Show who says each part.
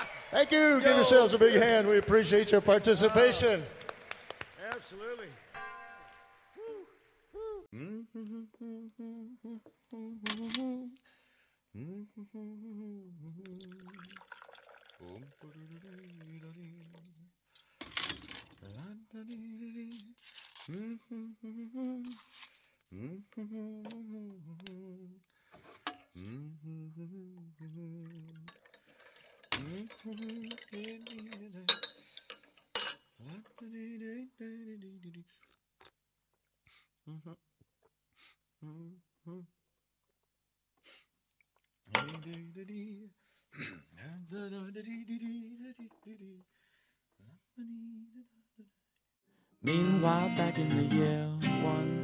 Speaker 1: Thank you. Give yourselves a big hand. We appreciate your participation.
Speaker 2: Absolutely.
Speaker 3: Meanwhile, back in the year 1